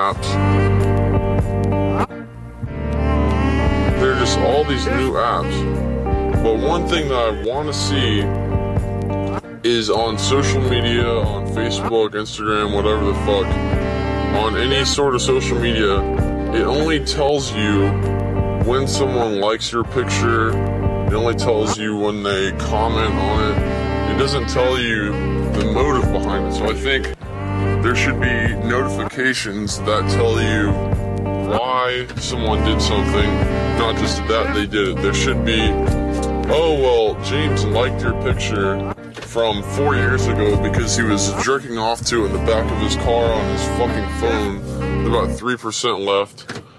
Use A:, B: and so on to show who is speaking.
A: apps. There are just all these new apps. But one thing that I want to see is on social media, on Facebook, Instagram, whatever the fuck, on any sort of social media, it only tells you when someone likes your picture. It only tells you when they comment on it. It doesn't tell you the motive behind it. So I think there should be notifications that tell you why someone did something, not just that they did it. There should be, oh, well, James liked your picture from 4 years ago because he was jerking off to it in the back of his car on his fucking phone with about 3% left.